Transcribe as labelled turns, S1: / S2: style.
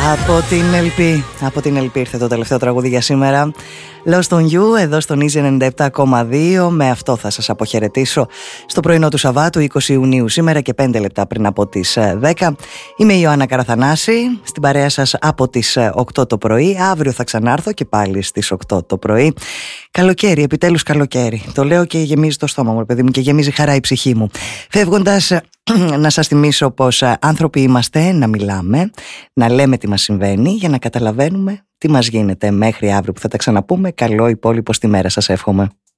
S1: Από την LP ήρθε το τελευταίο τραγούδι για σήμερα. Lost on You, εδώ στον Easy 97,2. Με αυτό θα σας αποχαιρετήσω στο πρωινό του Σαββάτου, 20 Ιουνίου σήμερα και 5 λεπτά πριν από τις 10. Είμαι η Ιωάννα Καραθανάση, στην παρέα σας από τις 8 το πρωί. Αύριο θα ξανάρθω και πάλι στις 8 το πρωί. Καλοκαίρι, επιτέλους καλοκαίρι. Το λέω και γεμίζει το στόμα μου, παιδί μου, και γεμίζει χαρά η ψυχή μου. Φεύγοντας, να σας θυμίσω πως άνθρωποι είμαστε να μιλάμε, να λέμε τι μας συμβαίνει για να καταλαβαίνουμε τι μας γίνεται. Μέχρι αύριο που θα τα ξαναπούμε. Καλό υπόλοιπο στη μέρα σας εύχομαι.